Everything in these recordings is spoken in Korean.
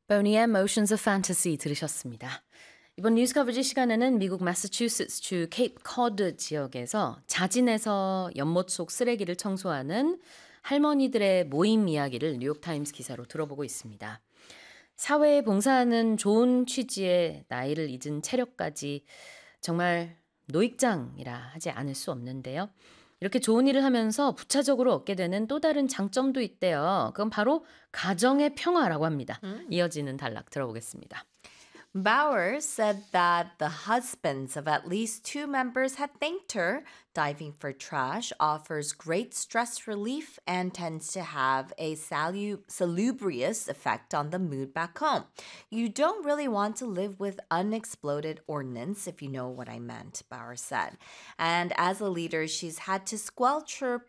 Boney M. Oceans of Fantasy 들으셨습니다. 이번 뉴스 커버지 시간에는 미국 매사추세츠주 케이프 코드 지역에서 자진해서 연못 속 쓰레기를 청소하는 할머니들의 모임 이야기를 뉴욕타임스 기사로 들어보고 있습니다. 사회에 봉사하는 좋은 취지의 나이를 잊은 체력까지 정말 노익장이라 하지 않을 수 없는데요. 이렇게 좋은 일을 하면서 부차적으로 얻게 되는 또 다른 장점도 있대요. 그건 바로 가정의 평화라고 합니다. 이어지는 단락 들어보겠습니다. Bauer said that the husbands of at least two members had thanked her. Diving for trash offers great stress relief and tends to have a salubrious effect on the mood back home. You don't really want to live with unexploded ordnance, if you know what I meant, Bauer said. And as a leader, she's had to squelch her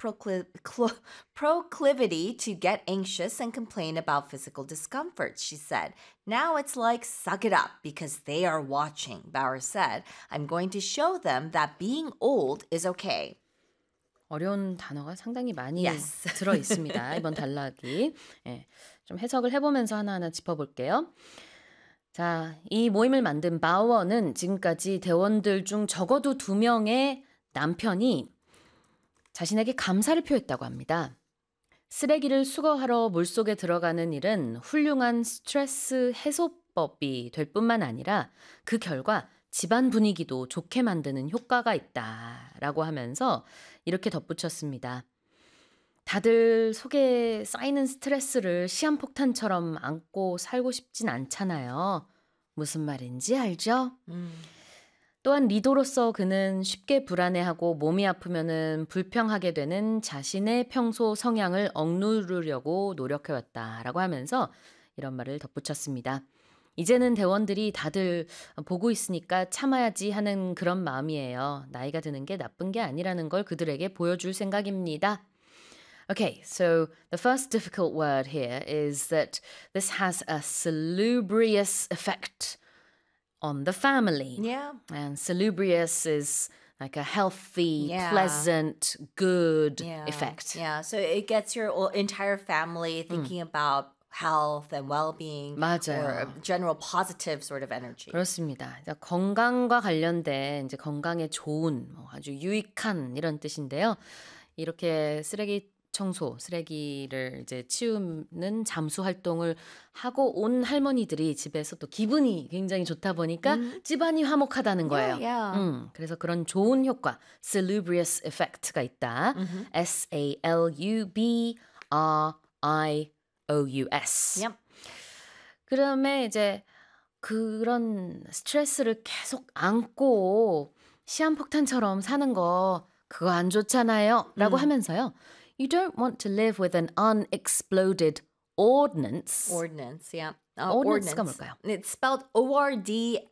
proclivity to get anxious and complain about physical discomfort, she said. Now it's like, suck it up because they are watching, Bauer said. I'm going to show them that being old is okay. 어려운 단어가 상당히 많이 Yes. 들어 있습니다. 이번 단락이. 예, 좀 해석을 해보면서 하나하나 짚어볼게요. 자, 이 모임을 만든 바워는 지금까지 대원들 중 적어도 2명의 남편이 자신에게 감사를 표했다고 합니다. 쓰레기를 수거하러 물속에 들어가는 일은 훌륭한 스트레스 해소법이 될 뿐만 아니라 그 결과 집안 분위기도 좋게 만드는 효과가 있다라고 하면서 이렇게 덧붙였습니다. 다들 속에 쌓이는 스트레스를 시한폭탄처럼 안고 살고 싶진 않잖아요. 무슨 말인지 알죠? 또한 리더로서 그는 쉽게 불안해하고 몸이 아프면은 불평하게 되는 자신의 평소 성향을 억누르려고 노력해왔다라고 하면서 이런 말을 덧붙였습니다. 이제는 대원들이 다들 보고 있으니까 참아야지 하는 그런 마음이에요. 나이가 드는 게 나쁜 게 아니라는 걸 그들에게 보여줄 생각입니다. Okay, so the first difficult word here is that this has a salubrious effect on the family. Yeah. And salubrious is like a healthy, Yeah. pleasant, good Yeah. effect. Yeah. So it gets your entire family thinking about health and well-being 맞아요. or general positive sort of energy. 그렇습니다. 이제 건강과 관련된 이제 건강에 좋은 뭐 아주 유익한 이런 뜻인데요. 이렇게 쓰레기 청소, 쓰레기를 이제 치우는 잠수 활동을 하고 온 할머니들이 집에서 또 기분이 굉장히 좋다 보니까 집안이 화목하다는 거예요. Yeah. 그래서 그런 좋은 효과, salubrious effect가 있다. S-A-L-U-B-R-I-O-U-S. Yep. 그다음에 이제 그런 스트레스를 계속 안고 시한폭탄처럼 사는 거 그거 안 좋잖아요. 라고 하면서요. You don't want to live with an unexploded ordnance. Ordnance, yeah. ordnance가 뭘까요? It's spelled O-R-D-N-A-N-C-E,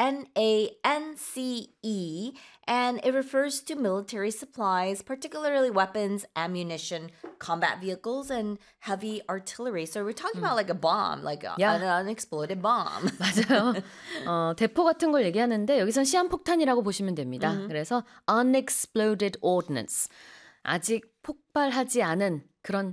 and it refers to military supplies, particularly weapons, ammunition, combat vehicles, and heavy artillery. So we're talking about like a bomb, like Yeah. an unexploded bomb. 맞아요. 대포 같은 걸 얘기하는데 여기선 시한폭탄이라고 보시면 됩니다. 그래서 unexploded ordnance. 아직 폭발하지 않은 그런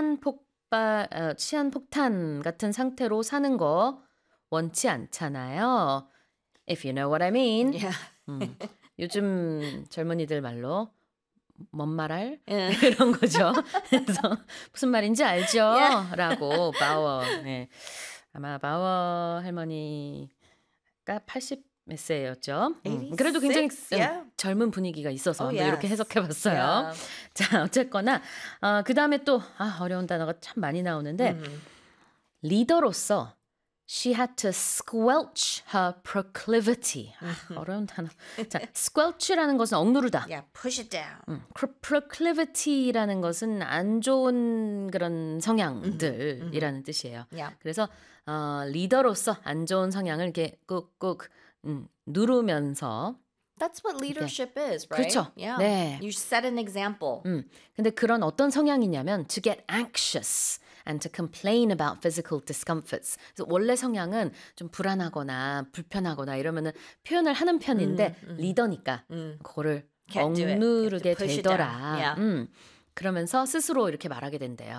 시한폭탄 같은 상태로 사는 거 원치 않잖아요. If you know what I mean. Yeah. 요즘 젊은이들 말로 뭔 말할? Yeah. 이런 거죠. 그래서 무슨 말인지 알죠? Yeah. 라고 바워. 네. 아마 바워 할머니가 80 몇 세였죠. 그래도 굉장히 86? Yeah. 젊은 분위기가 있어서 Oh, 이렇게 yes. 해석해봤어요. Yeah. 자, 어쨌거나 그 다음에 또 어려운 단어가 참 많이 나오는데 리더로서 she had to squelch her proclivity. 어려운 단어. 자, squelch라는 것은 억누르다. Yeah, push it down. proclivity라는 것은 안 좋은 그런 성향들이라는 뜻이에요. Yeah. 그래서 리더로서 안 좋은 성향을 이렇게 꾹꾹 누르면서 That's what leadership is, right? 그렇죠. Yeah. 네. You set an example. 근데 그런 어떤 성향이냐면 to get anxious and to complain about physical discomforts. 그래서 원래 성향은 좀 불안하거나 불편하거나 이러면은 표현을 하는 편인데 리더니까 그거를 Can't do it. You have 억누르게 to push it 되더라. down. Yeah. 그러면서 스스로 이렇게 말하게 된대요.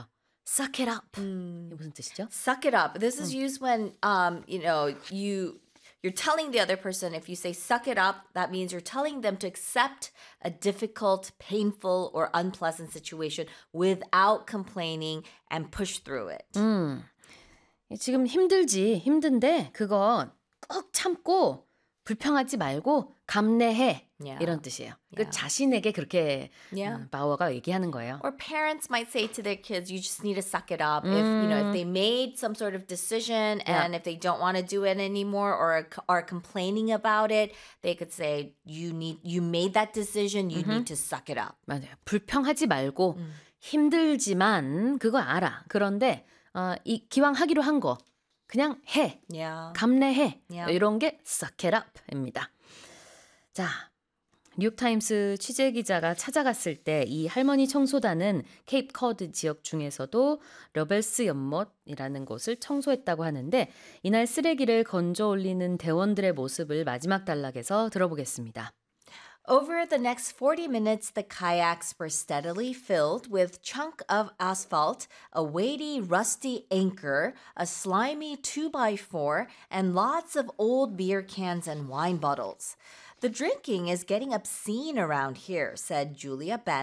suck it up. 이게 무슨 뜻이죠? Suck it up. This is used when you're telling the other person, if you say suck it up, that means you're telling them to accept a difficult, painful, or unpleasant situation without complaining and push through it. 지금 힘든데 그거 꼭 참고 불평하지 말고 감내해. Yeah. 이런 뜻이에요. 그 Yeah. 자신에게 그렇게 Yeah. 바워가 얘기하는 거예요. Or parents might say to their kids, you just need to suck it up. If they made some sort of decision and if they don't want to do it anymore or are complaining about it, they could say, you made that decision, you need to suck it up. 맞아요. 불평하지 말고 힘들지만 그거 알아. 그런데 기왕 하기로 한 거 그냥 해. Yeah. 감내해. Yeah. 이런 게 suck it up입니다. 자, 뉴욕타임스 취재기자가 찾아갔을 때 이 할머니 청소단은 케이프 커드 지역 중에서도 러벨스 연못이라는 곳을 청소했다고 하는데 이날 쓰레기를 건져 올리는 대원들의 모습을 마지막 단락에서 들어보겠습니다. Over the next 40 minutes, the kayaks were steadily filled with chunk of asphalt, a weighty, rusty anchor, a slimy 2x4, and lots of old beer cans and wine bottles. The drinking is getting obscene around here, said Julia Ben,